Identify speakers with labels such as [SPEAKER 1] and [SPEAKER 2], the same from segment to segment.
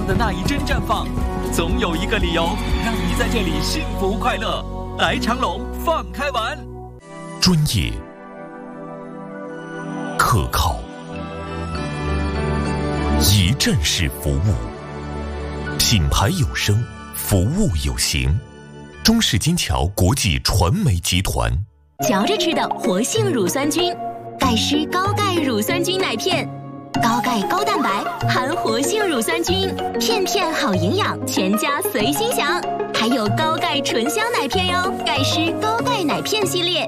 [SPEAKER 1] 亮的那一针绽放，总有一个理由让你在这里幸福快乐。来长隆放开玩，
[SPEAKER 2] 专业、可靠、一站式服务，品牌有声，服务有型。中式金桥国际传媒集团。
[SPEAKER 3] 嚼着吃的活性乳酸菌，盖施高钙乳酸菌奶片，高钙高蛋白，含活性乳酸菌，片片好营养，全家随心享。还有高钙醇香奶片哟，盖施高钙奶片系列。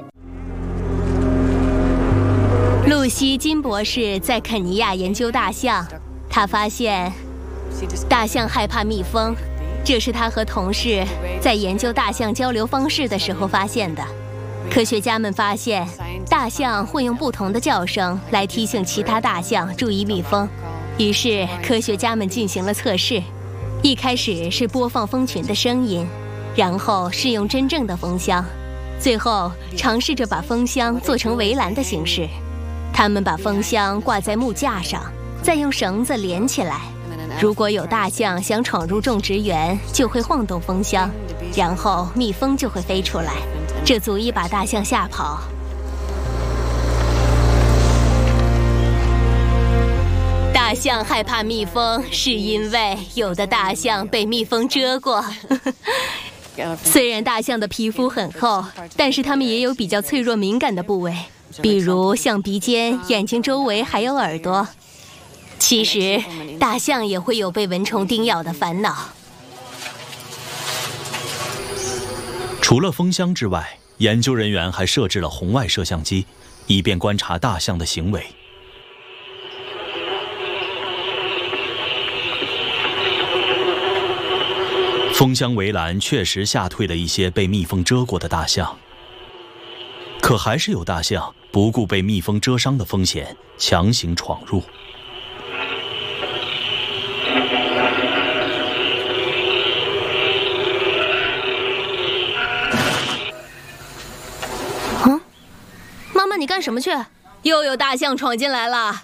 [SPEAKER 3] 露西金博士在肯尼亚研究大象，他发现大象害怕蜜蜂，这是他和同事在研究大象交流方式的时候发现的。科学家们发现，大象会用不同的叫声来提醒其他大象注意蜜蜂。于是，科学家们进行了测试。一开始是播放蜂群的声音，然后是用真正的蜂箱，最后尝试着把蜂箱做成围栏的形式。他们把蜂箱挂在木架上，再用绳子连起来。如果有大象想闯入种植园，就会晃动蜂箱，然后蜜蜂就会飞出来，这足以把大象吓跑。大象害怕蜜蜂，是因为有的大象被蜜蜂蛰过。虽然大象的皮肤很厚，但是它们也有比较脆弱敏感的部位，比如像鼻尖、眼睛周围还有耳朵。其实，大象也会有被蚊虫叮咬的烦恼。
[SPEAKER 4] 除了蜂箱之外，研究人员还设置了红外摄像机，以便观察大象的行为。蜂箱围栏确实吓退了一些被蜜蜂蛰过的大象，可还是有大象不顾被蜜蜂蛰伤的风险，强行闯入。
[SPEAKER 3] 妈妈，你干什么去？又有大象闯进来了。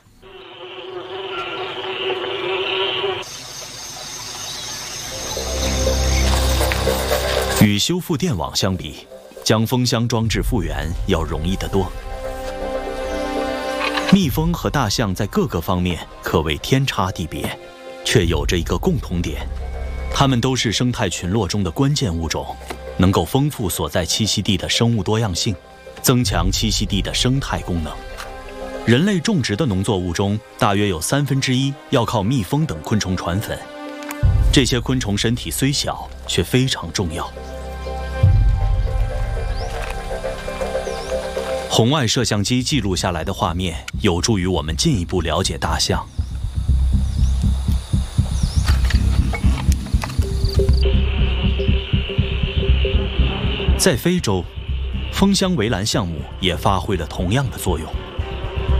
[SPEAKER 4] 与修复电网相比，将蜂箱装置复原要容易得多。蜜蜂和大象在各个方面可谓天差地别，却有着一个共同点：它们都是生态群落中的关键物种，能够丰富所在栖息地的生物多样性，增强栖息地的生态功能。人类种植的农作物中，大约有1/3要靠蜜蜂等昆虫传粉。这些昆虫身体虽小，却非常重要。红外摄像机记录下来的画面，有助于我们进一步了解大象。在非洲，蜂箱围栏项目也发挥了同样的作用。